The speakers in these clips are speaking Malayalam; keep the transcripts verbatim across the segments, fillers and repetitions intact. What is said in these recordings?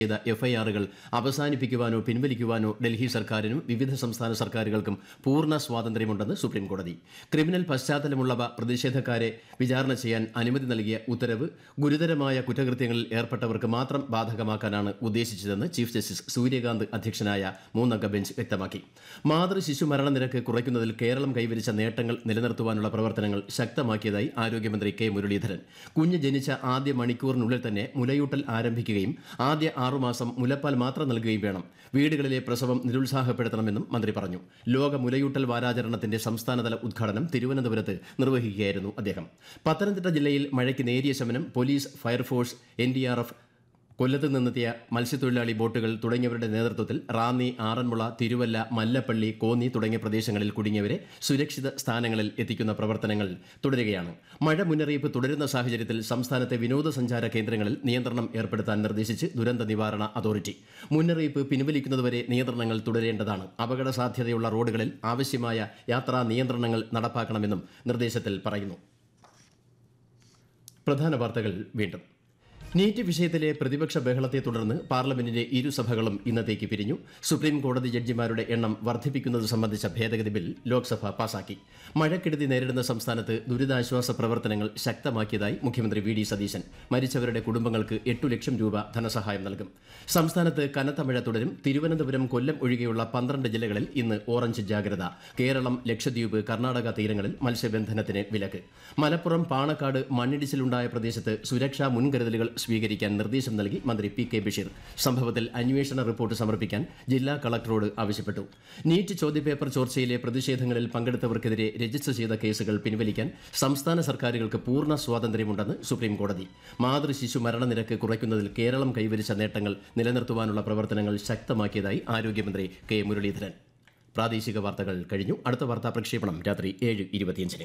ചെയ്ത എഫ്ഐആറുകൾ അവസാനിപ്പിക്കുവാനോ പിൻവലിക്കുവാനോ ഡൽഹി സർക്കാരിനും വിവിധ സംസ്ഥാന സർക്കാരുകൾക്കും പൂർണ്ണ സ്വാതന്ത്ര്യമുണ്ടെന്ന് സുപ്രീംകോടതി. ക്രിമിനൽ പശ്ചാത്തലമുള്ളവ പ്രതിഷേധക്കാരെ വിചാരണ ചെയ്യാൻ അനുമതി നൽകിയ ഉത്തരവ് ഗുരുതരമായ കുറ്റകൃത്യങ്ങളിൽ ഏർപ്പെട്ടവർക്ക് മാത്രം ബാധകമാക്കാനാണ് ഉദ്ദേശിച്ചതെന്ന് ചീഫ് ജസ്റ്റിസ് സൂര്യകാന്ത് അധ്യക്ഷനായ മൂന്നംഗ ബെഞ്ച് വ്യക്തമാക്കി. മാതൃ ശിശു മരണനിരക്ക് കുറയ്ക്കുന്നതിൽ കേരളം കൈവരിച്ച നേട്ടങ്ങൾ നിലനിർത്തുവാനുള്ള പ്രവർത്തനങ്ങൾ ശക്തമാക്കിയതായി ആരോഗ്യമന്ത്രി കെ മുരളീധരൻ. കുഞ്ഞ് ജനിച്ച ആദ്യ മണിക്കൂറിനുള്ളിൽ തന്നെ മുലയൂട്ടൽ ആരംഭിക്കുകയും ആദ്യ ആറുമാസം മുലപ്പാൽ മാത്രം നൽകുകയും വേണം. വീടുകളിലെ പ്രസവം നിരുത്സാഹപ്പെടുത്തണമെന്നും മന്ത്രി പറഞ്ഞു. ലോക മുലയൂട്ടൽ വാരാചരണത്തിന്റെ സംസ്ഥാനതല ഉദ്ഘാടനം തിരുവനന്തപുരത്ത് നിർവഹിക്കുകയായിരുന്നു അദ്ദേഹം. പത്തനംതിട്ട ജില്ലയിൽ മഴയ്ക്ക് നേരിയ ശമനം. Police, fire force, N D R F, കൊല്ലത്ത് നിന്നെത്തിയ മത്സ്യത്തൊഴിലാളി ബോട്ടുകൾ തുടങ്ങിയവരുടെ നേതൃത്വത്തിൽ റാന്നി, ആറന്മുള, തിരുവല്ല, മല്ലപ്പള്ളി, കോന്നി തുടങ്ങിയ പ്രദേശങ്ങളിൽ കുടുങ്ങിയവരെ സുരക്ഷിത സ്ഥാനങ്ങളിൽ എത്തിക്കുന്ന പ്രവർത്തനങ്ങൾ തുടരുകയാണ്. മഴ മുന്നറിയിപ്പ് തുടരുന്ന സാഹചര്യത്തിൽ സംസ്ഥാനത്തെ വിനോദസഞ്ചാര കേന്ദ്രങ്ങളിൽ നിയന്ത്രണം ഏർപ്പെടുത്താൻ നിർദ്ദേശിച്ച് ദുരന്ത നിവാരണ അതോറിറ്റി. മുന്നറിയിപ്പ് പിൻവലിക്കുന്നതുവരെ നിയന്ത്രണങ്ങൾ തുടരേണ്ടതാണ്. അപകട സാധ്യതയുള്ള റോഡുകളിൽ ആവശ്യമായ യാത്രാ നിയന്ത്രണങ്ങൾ നടപ്പാക്കണമെന്നും നിർദ്ദേശത്തിൽ പറയുന്നു. പ്രധാന വാർത്തകൾ വീണ്ടും. നീറ്റ് വിഷയത്തിലെ പ്രതിപക്ഷ ബഹളത്തെ തുടർന്ന് പാർലമെന്റിന്റെ ഇരുസഭകളും ഇന്നത്തേക്ക് പിരിഞ്ഞു. സുപ്രീം കോടതി ജഡ്ജിമാരുടെ എണ്ണം വർദ്ധിപ്പിക്കുന്നത് സംബന്ധിച്ച ഭേദഗതി ബിൽ ലോക്സഭ പാസാക്കി. മഴക്കെടുതി നേരിടുന്ന സംസ്ഥാനത്ത് ദുരിതാശ്വാസ പ്രവർത്തനങ്ങൾ ശക്തമാക്കിയതായി മുഖ്യമന്ത്രി വി ഡി സതീശൻ. മരിച്ചവരുടെ കുടുംബങ്ങൾക്ക് എട്ടു ലക്ഷം രൂപ ധനസഹായം നൽകും. സംസ്ഥാനത്ത് കനത്ത മഴ തുടരും. തിരുവനന്തപുരം, കൊല്ലം ഒഴികെയുള്ള പന്ത്രണ്ട് ജില്ലകളിൽ ഇന്ന് ഓറഞ്ച് ജാഗ്രത. കേരളം, ലക്ഷദ്വീപ്, കർണാടക തീരങ്ങളിൽ മത്സ്യബന്ധനത്തിന് വിലക്ക്. മലപ്പുറം പാണക്കാട് മണ്ണിടിച്ചിലുണ്ടായ പ്രദേശത്ത് സുരക്ഷാ മുൻകരുതലുകൾ സ്വീകരിക്കാൻ നിർദ്ദേശം നൽകി മന്ത്രി പി കെ ബഷീർ. സംഭവത്തിൽ അന്വേഷണ റിപ്പോർട്ട് സമർപ്പിക്കാൻ ജില്ലാ കളക്ടറോട് ആവശ്യപ്പെട്ടു. നീറ്റ് ചോദ്യപേപ്പർ ചോർച്ചയിലെ പ്രതിഷേധങ്ങളിൽ പങ്കെടുത്തവർക്കെതിരെ രജിസ്റ്റർ ചെയ്ത കേസുകൾ പിൻവലിക്കാൻ സംസ്ഥാന സർക്കാരുകൾക്ക് പൂർണ്ണ സ്വാതന്ത്ര്യമുണ്ടെന്ന് സുപ്രീംകോടതി. മാതൃ ശിശു മരണനിരക്ക് കുറയ്ക്കുന്നതിൽ കേരളം കൈവരിച്ച നേട്ടങ്ങൾ നിലനിർത്തുവാനുള്ള പ്രവർത്തനങ്ങൾ ശക്തമാക്കിയതായി ആരോഗ്യമന്ത്രി കെ മുരളീധരൻ. പ്രാദേശിക വാർത്തകൾ കഴിഞ്ഞു. അടുത്ത വാർത്താ പ്രക്ഷേപണം രാത്രി ഏഴ് ഇരുപത്തിയഞ്ചിന്.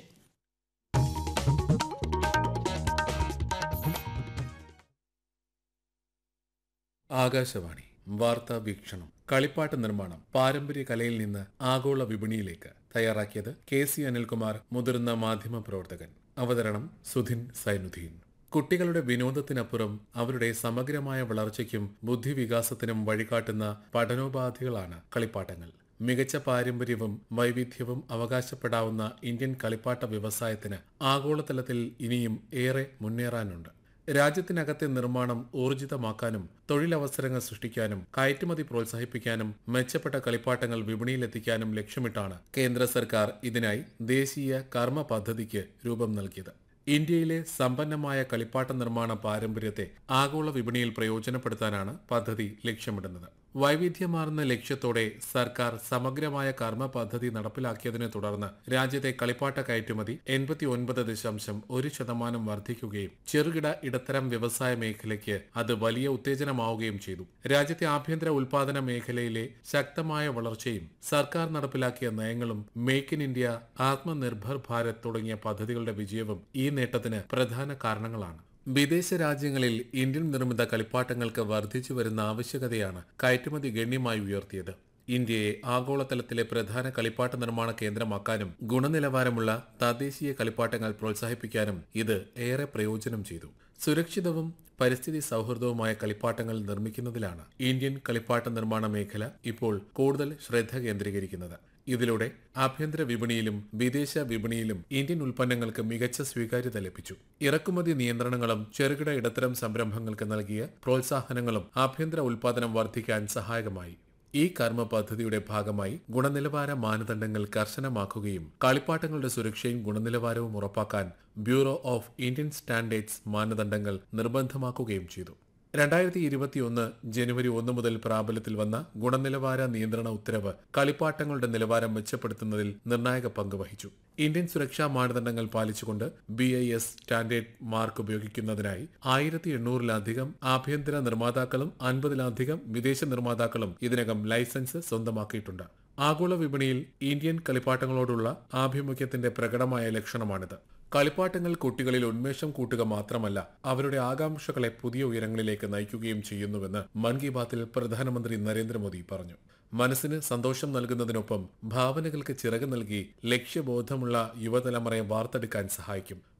ആകാശവാണി വാർത്താ വീക്ഷണം. കളിപ്പാട്ട നിർമ്മാണം പാരമ്പര്യ കലയിൽ നിന്ന് ആഗോള വിപണിയിലേക്ക്. തയ്യാറാക്കിയത് കെ സി അനിൽകുമാർ, മുതിർന്ന മാധ്യമ പ്രവർത്തകൻ. അവതരണം സുധിൻ സൈനുദ്ദീൻ. കുട്ടികളുടെ വിനോദത്തിനപ്പുറം അവരുടെ സമഗ്രമായ വളർച്ചയ്ക്കും ബുദ്ധിവികാസത്തിനും വഴികാട്ടുന്ന പഠനോപാധികളാണ് കളിപ്പാട്ടങ്ങൾ. മികച്ച പാരമ്പര്യവും വൈവിധ്യവും അവകാശപ്പെടാവുന്ന ഇന്ത്യൻ കളിപ്പാട്ട വ്യവസായത്തിന് ആഗോളതലത്തിൽ ഇനിയും ഏറെ മുന്നേറാനുണ്ട്. രാജ്യത്തിനകത്തെ നിർമ്മാണം ഊർജിതമാക്കാനും തൊഴിലവസരങ്ങൾ സൃഷ്ടിക്കാനും കയറ്റുമതി പ്രോത്സാഹിപ്പിക്കാനും മെച്ചപ്പെട്ട കളിപ്പാട്ടങ്ങൾ വിപണിയിലെത്തിക്കാനും ലക്ഷ്യമിട്ടാണ് കേന്ദ്ര സർക്കാർ ഇതിനായി ദേശീയ കർമ്മ പദ്ധതിക്ക് രൂപം നൽകിയത്. ഇന്ത്യയിലെ സമ്പന്നമായ കളിപ്പാട്ട നിർമ്മാണ പാരമ്പര്യത്തെ ആഗോള വിപണിയിൽ പ്രയോജനപ്പെടുത്താനാണ് പദ്ധതി ലക്ഷ്യമിടുന്നത്. വൈവിധ്യമാർന്ന ലക്ഷ്യത്തോടെ സർക്കാർ സമഗ്രമായ കർമ്മ പദ്ധതി നടപ്പിലാക്കിയതിനെ തുടർന്ന് രാജ്യത്തെ കളിപ്പാട്ട കയറ്റുമതി എൺപത്തി ഒൻപത് ദശാംശം ഒരു ശതമാനം വർദ്ധിക്കുകയും ചെറുകിട ഇടത്തരം വ്യവസായ മേഖലയ്ക്ക് അത് വലിയ ഉത്തേജനമാവുകയും ചെയ്തു. രാജ്യത്തെ ആഭ്യന്തര ഉൽപാദന മേഖലയിലെ ശക്തമായ വളർച്ചയും സർക്കാർ നടപ്പിലാക്കിയ നയങ്ങളും make in India, Atmanirbhar Bharat തുടങ്ങിയ പദ്ധതികളുടെ വിജയവും ഈ നേട്ടത്തിന് പ്രധാന കാരണങ്ങളാണ്. വിദേശ രാജ്യങ്ങളിൽ ഇന്ത്യൻ നിർമ്മിത കളിപ്പാട്ടങ്ങൾക്ക് വർദ്ധിച്ചു വരുന്ന ആവശ്യകതയാണ് കയറ്റുമതി ഗണ്യമായി ഉയർത്തിയത്. ഇന്ത്യയെ ആഗോളതലത്തിലെ പ്രധാന കളിപ്പാട്ട നിർമ്മാണ കേന്ദ്രമാക്കാനും ഗുണനിലവാരമുള്ള തദ്ദേശീയ കളിപ്പാട്ടങ്ങൾ പ്രോത്സാഹിപ്പിക്കാനും ഇത് ഏറെ പ്രയോജനം ചെയ്തു. സുരക്ഷിതവും പരിസ്ഥിതി സൗഹൃദവുമായ കളിപ്പാട്ടങ്ങൾ നിർമ്മിക്കുന്നതിലാണ് ഇന്ത്യൻ കളിപ്പാട്ട നിർമ്മാണ മേഖല ഇപ്പോൾ കൂടുതൽ ശ്രദ്ധ കേന്ദ്രീകരിക്കുന്നത്. ഇതിലൂടെ ആഭ്യന്തര വിപണിയിലും വിദേശ വിപണിയിലും ഇന്ത്യൻ ഉൽപ്പന്നങ്ങൾക്ക് മികച്ച സ്വീകാര്യത ലഭിച്ചു. ഇറക്കുമതി നിയന്ത്രണങ്ങളും ചെറുകിട ഇടത്തരം സംരംഭങ്ങൾക്ക് നൽകിയ പ്രോത്സാഹനങ്ങളും ആഭ്യന്തര ഉൽപാദനം വർദ്ധിക്കാൻ സഹായകമായി. ഈ കർമ്മ പദ്ധതിയുടെ ഭാഗമായി ഗുണനിലവാര മാനദണ്ഡങ്ങൾ കർശനമാക്കുകയും കളിപ്പാട്ടങ്ങളുടെ സുരക്ഷയും ഗുണനിലവാരവും ഉറപ്പാക്കാൻ ബ്യൂറോ ഓഫ് ഇന്ത്യൻ സ്റ്റാൻഡേർഡ്സ് മാനദണ്ഡങ്ങൾ നിർബന്ധമാക്കുകയും ചെയ്തു. രണ്ടായിരത്തി ഇരുപത്തിയൊന്ന് ജനുവരി ഒന്ന് മുതൽ പ്രാബല്യത്തിൽ വന്ന ഗുണനിലവാര നിയന്ത്രണ ഉത്തരവ് കളിപ്പാട്ടങ്ങളുടെ നിലവാരം മെച്ചപ്പെടുത്തുന്നതിൽ നിർണായക പങ്ക് വഹിച്ചു. ഇന്ത്യൻ സുരക്ഷാ മാനദണ്ഡങ്ങൾ പാലിച്ചുകൊണ്ട് B I S standard mark ഉപയോഗിക്കുന്നതിനായി ആയിരത്തി എണ്ണൂറിലധികം ആഭ്യന്തര നിർമ്മാതാക്കളും അൻപതിലധികം വിദേശ നിർമ്മാതാക്കളും ഇതിനകം ലൈസൻസ് സ്വന്തമാക്കിയിട്ടുണ്ട്. ആഗോള വിപണിയിൽ ഇന്ത്യൻ കളിപ്പാട്ടങ്ങളോടുള്ള ആഭിമുഖ്യത്തിന്റെ പ്രകടമായ ലക്ഷണമാണിത്. കളിപ്പാട്ടങ്ങൾ കുട്ടികളിൽ ഉന്മേഷം കൂട്ടുക മാത്രമല്ല, അവരുടെ ആകാംക്ഷകളെ പുതിയ ഉയരങ്ങളിലേക്ക് നയിക്കുകയും ചെയ്യുന്നുവെന്ന് മൻ കി ബാത്തിൽ പ്രധാനമന്ത്രി നരേന്ദ്രമോദി പറഞ്ഞു. മനസ്സിന് സന്തോഷം നൽകുന്നതിനൊപ്പം ഭാവനകൾക്ക് ചിറക് നൽകി ലക്ഷ്യബോധമുള്ള യുവതലമുറയെ വാർത്തെടുക്കാൻ സഹായിക്കും.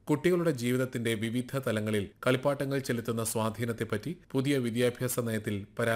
കുട്ടികളുടെ ജീവിതത്തിന്റെ വിവിധ തലങ്ങളിൽ കളിപ്പാട്ടങ്ങൾ ചെലുത്തുന്ന സ്വാധീനത്തെപ്പറ്റി പുതിയ വിദ്യാഭ്യാസ നയത്തിൽ പരാ